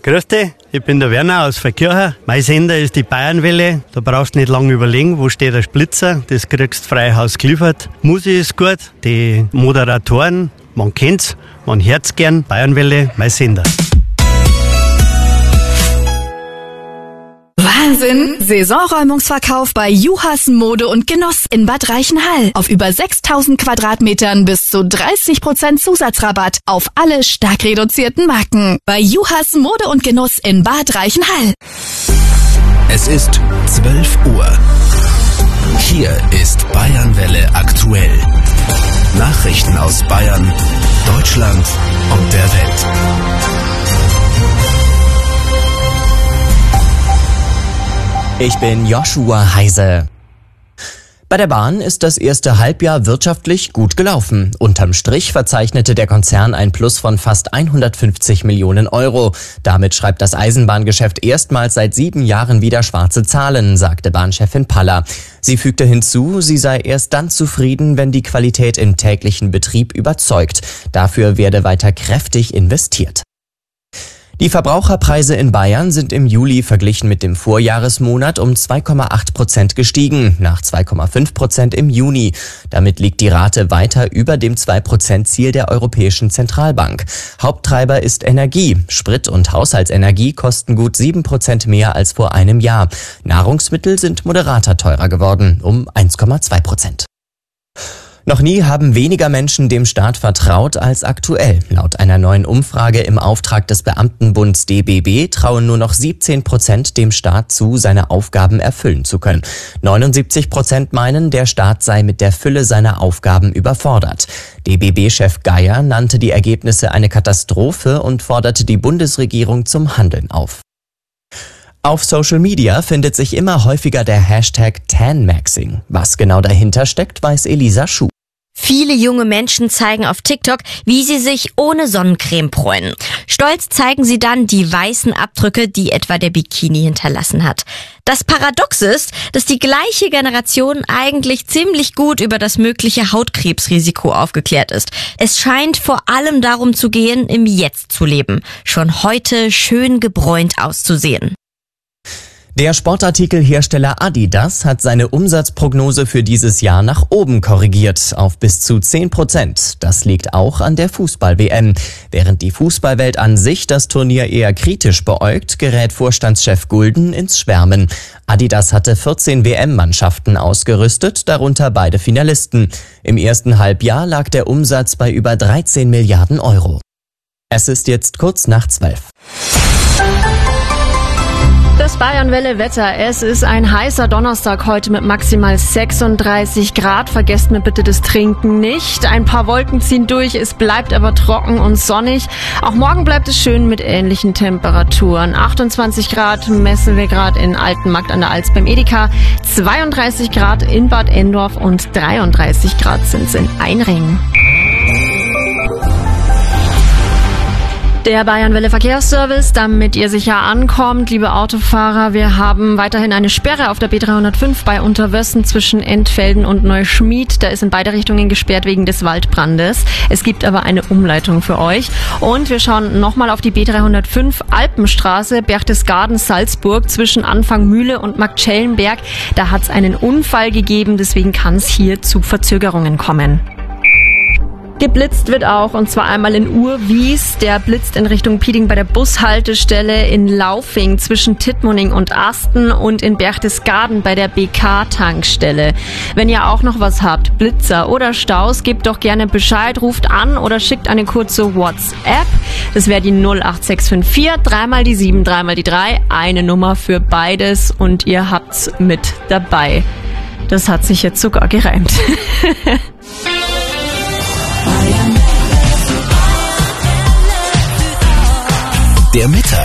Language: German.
Grüß dich, ich bin der Werner aus Verkirchen. Mein Sender ist die Bayernwelle. Da brauchst du nicht lange überlegen, wo steht der Splitzer. Das kriegst du frei Haus geliefert. Musik ist gut, die Moderatoren, man kennt's, man hört's gern. Bayernwelle, mein Sender. Wahnsinn! Saisonräumungsverkauf bei Juhas Mode und Genuss in Bad Reichenhall. Auf über 6.000 Quadratmetern bis zu 30% Zusatzrabatt auf alle stark reduzierten Marken. Bei Juhas Mode und Genuss in Bad Reichenhall. Es ist 12 Uhr. Hier ist Bayernwelle aktuell. Nachrichten aus Bayern, Deutschland und der Welt. Ich bin Joshua Heise. Bei der Bahn ist das erste Halbjahr wirtschaftlich gut gelaufen. Unterm Strich verzeichnete der Konzern ein Plus von fast 150 Millionen Euro. Damit schreibt das Eisenbahngeschäft erstmals seit 7 Jahren wieder schwarze Zahlen, sagte Bahnchefin Paller. Sie fügte hinzu, sie sei erst dann zufrieden, wenn die Qualität im täglichen Betrieb überzeugt. Dafür werde weiter kräftig investiert. Die Verbraucherpreise in Bayern sind im Juli verglichen mit dem Vorjahresmonat um 2,8% gestiegen, nach 2,5% im Juni. Damit liegt die Rate weiter über dem 2%-Ziel der Europäischen Zentralbank. Haupttreiber ist Energie. Sprit und Haushaltsenergie kosten gut 7% mehr als vor einem Jahr. Nahrungsmittel sind moderater teurer geworden, um 1,2%. Noch nie haben weniger Menschen dem Staat vertraut als aktuell. Laut einer neuen Umfrage im Auftrag des Beamtenbunds DBB trauen nur noch 17% dem Staat zu, seine Aufgaben erfüllen zu können. 79% meinen, der Staat sei mit der Fülle seiner Aufgaben überfordert. DBB-Chef Geier nannte die Ergebnisse eine Katastrophe und forderte die Bundesregierung zum Handeln auf. Auf Social Media findet sich immer häufiger der Hashtag Tanmaxing. Was genau dahinter steckt, weiß Elisa Schuh. Viele junge Menschen zeigen auf TikTok, wie sie sich ohne Sonnencreme bräunen. Stolz zeigen sie dann die weißen Abdrücke, die etwa der Bikini hinterlassen hat. Das Paradox ist, dass die gleiche Generation eigentlich ziemlich gut über das mögliche Hautkrebsrisiko aufgeklärt ist. Es scheint vor allem darum zu gehen, im Jetzt zu leben, schon heute schön gebräunt auszusehen. Der Sportartikelhersteller Adidas hat seine Umsatzprognose für dieses Jahr nach oben korrigiert, auf bis zu 10%. Das liegt auch an der Fußball-WM. Während die Fußballwelt an sich das Turnier eher kritisch beäugt, gerät Vorstandschef Gulden ins Schwärmen. Adidas hatte 14 WM-Mannschaften ausgerüstet, darunter beide Finalisten. Im ersten Halbjahr lag der Umsatz bei über 13 Milliarden Euro. Es ist jetzt kurz nach 12. Das Bayernwelle-Wetter. Es ist ein heißer Donnerstag heute mit maximal 36 Grad. Vergesst mir bitte das Trinken nicht. Ein paar Wolken ziehen durch, es bleibt aber trocken und sonnig. Auch morgen bleibt es schön mit ähnlichen Temperaturen. 28 Grad messen wir gerade in Altenmarkt an der Alz beim Edeka. 32 Grad in Bad Endorf und 33 Grad sind es in Einringen. Der Bayernwelle Verkehrsservice, damit ihr sicher ankommt, liebe Autofahrer. Wir haben weiterhin eine Sperre auf der B305 bei Unterwössen zwischen Entfelden und Neuschmied. Da ist in beide Richtungen gesperrt wegen des Waldbrandes. Es gibt aber eine Umleitung für euch. Und wir schauen nochmal auf die B305 Alpenstraße, Berchtesgaden, Salzburg zwischen Anfangmühle und Marktschellenberg. Da hat es einen Unfall gegeben, deswegen kann es hier zu Verzögerungen kommen. Geblitzt wird auch, und zwar einmal in Urwies. Der blitzt in Richtung Pieding bei der Bushaltestelle, in Laufing zwischen Tittmoning und Asten und in Berchtesgaden bei der BK-Tankstelle. Wenn ihr auch noch was habt, Blitzer oder Staus, gebt doch gerne Bescheid, ruft an oder schickt eine kurze WhatsApp. Das wäre die 08654, 3 die 7, 3 die 3, eine Nummer für beides und ihr habt's mit dabei. Das hat sich jetzt sogar gereimt. Der Mittag